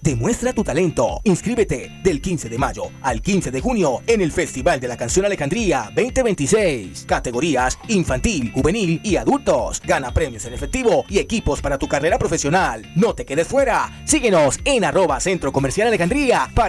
Demuestra tu talento. Inscríbete del 15 de mayo al 15 de junio en el Festival de la Canción Alejandría 2026. Categorías infantil, juvenil y adultos. Gana premios en efectivo y equipos para tu carrera profesional. No te quedes fuera. Síguenos en @Centro Comercial Alejandría para